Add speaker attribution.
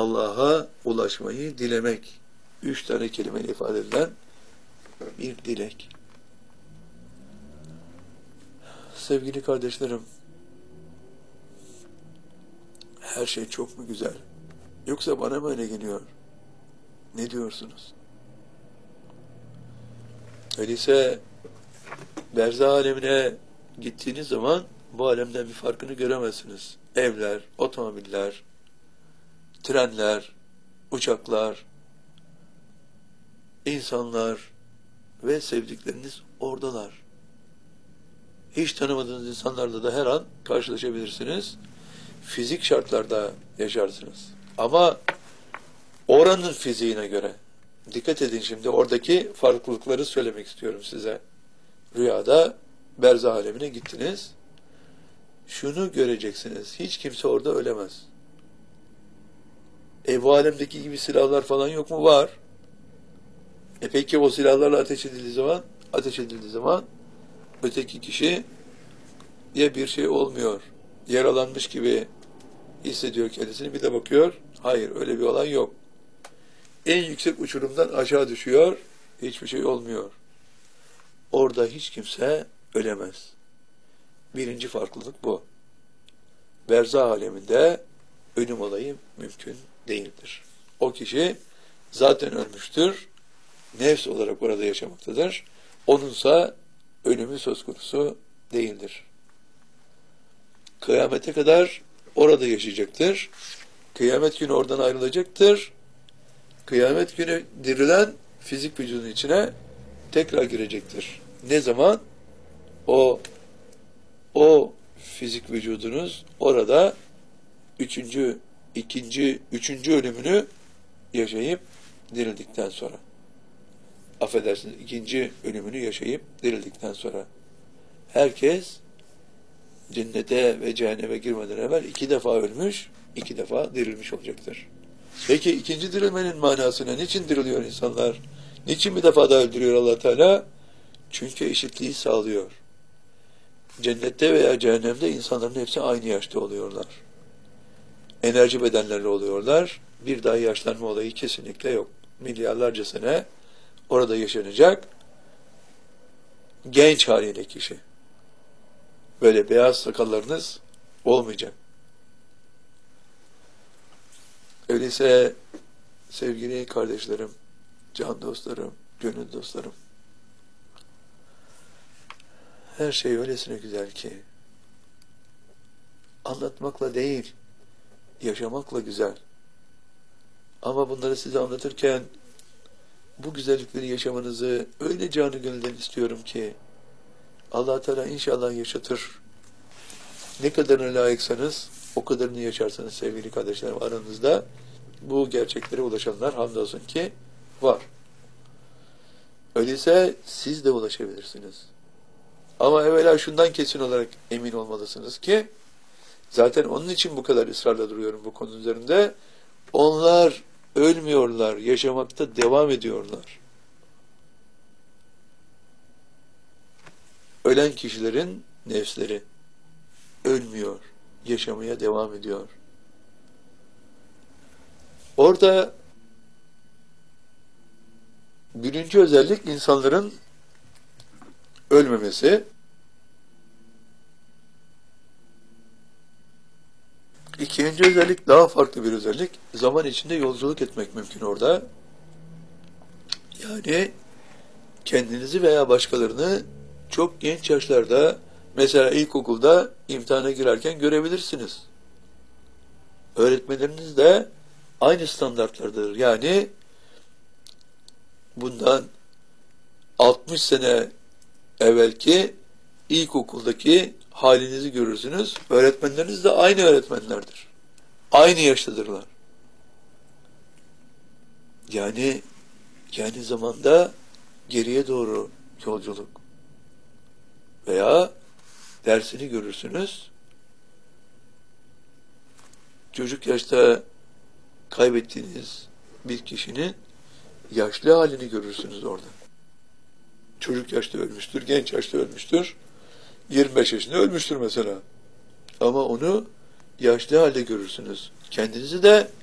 Speaker 1: Allah'a ulaşmayı dilemek. 3 tane kelimeyle ifade edilen bir dilek. Sevgili kardeşlerim, her şey çok mu güzel? Yoksa bana mı öyle geliyor? Ne diyorsunuz? Öyleyse berzah alemine gittiğiniz zaman bu alemden bir farkını göremezsiniz. Evler, otomobiller, trenler, uçaklar, insanlar ve sevdikleriniz oradalar. Hiç tanımadığınız insanlarla da her an karşılaşabilirsiniz. Fizik şartlarda yaşarsınız. Ama oranın fiziğine göre. Dikkat edin, şimdi oradaki farklılıkları söylemek istiyorum size. Rüyada berzah alemine gittiniz. Şunu göreceksiniz. Hiç kimse orada ölemez. Bu alemdeki gibi silahlar falan yok mu? Var. Peki o silahlarla ateş edildiği zaman öteki kişi ya bir şey olmuyor, yaralanmış gibi hissediyor kendisini, bir de bakıyor, hayır öyle bir olay yok. En yüksek uçurumdan aşağı düşüyor, hiçbir şey olmuyor. Orada hiç kimse ölemez. Birinci farklılık bu. Berzah aleminde ölüm olayı mümkün değildir. O kişi zaten ölmüştür, nefs olarak orada yaşamaktadır. Onunsa ölümü söz konusu değildir. Kıyamete kadar orada yaşayacaktır. Kıyamet günü oradan ayrılacaktır. Kıyamet günü dirilen fizik vücudun içine tekrar girecektir. Ne zaman? O fizik vücudunuz orada üçüncü ölümünü yaşayıp dirildikten sonra. Affedersiniz, ikinci ölümünü yaşayıp dirildikten sonra. Herkes cennete ve cehenneme girmeden evvel 2 defa ölmüş, 2 defa dirilmiş olacaktır. Peki ikinci dirilmenin manasına, niçin diriliyor insanlar? Niçin bir defa daha öldürüyor Allah Teala? Çünkü eşitliği sağlıyor. Cennette veya cehennemde insanların hepsi aynı yaşta oluyorlar. Enerji bedenlerle oluyorlar. Bir daha yaşlanma olayı kesinlikle yok. Milyarlarca sene orada yaşanacak genç haliyle kişi. Böyle beyaz sakallarınız olmayacak. Öyleyse sevgili kardeşlerim, can dostlarım, gönül dostlarım, her şey öylesine güzel ki anlatmakla değil, yaşamakla güzel. Ama bunları size anlatırken bu güzellikleri yaşamanızı öyle canı gönülden istiyorum ki Allah Teala inşallah yaşatır. Ne kadarına layıksanız o kadarını yaşarsanız sevgili kardeşlerim, aranızda bu gerçeklere ulaşanlar hamdolsun ki var. Öyleyse siz de ulaşabilirsiniz. Ama evvela şundan kesin olarak emin olmalısınız ki, zaten onun için bu kadar ısrarla duruyorum bu konu üzerinde, onlar ölmüyorlar, yaşamakta devam ediyorlar. Ölen kişilerin nefsleri ölmüyor, yaşamaya devam ediyor. Orada birinci özellik insanların ölmemesi. İkinci özellik daha farklı bir özellik. Zaman içinde yolculuk etmek mümkün orada. Yani kendinizi veya başkalarını çok genç yaşlarda, mesela ilkokulda imtihana girerken görebilirsiniz. Öğretmenleriniz de aynı standartlardır. Yani bundan 60 sene evvelki ilkokuldaki halinizi görürsünüz. Öğretmenleriniz de aynı öğretmenlerdir. Aynı yaştadırlar. Yani zamanda geriye doğru yolculuk. Veya dersini görürsünüz. Çocuk yaşta kaybettiğiniz bir kişinin yaşlı halini görürsünüz orada. Çocuk yaşta ölmüştür, genç yaşta ölmüştür. 25 yaşında ölmüştür mesela. Ama onu yaşlı halde görürsünüz. Kendinizi de